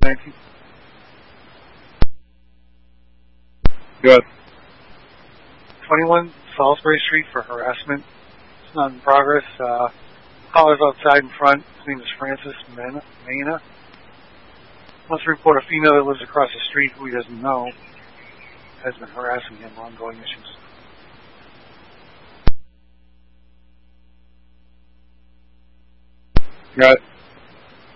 19. Good. 21 Salisbury Street for harassment. It's not in progress. Callers outside in front. His name is Francis Mena. Wants to report a female that lives across the street who he doesn't know has been harassing him on ongoing issues. Got it.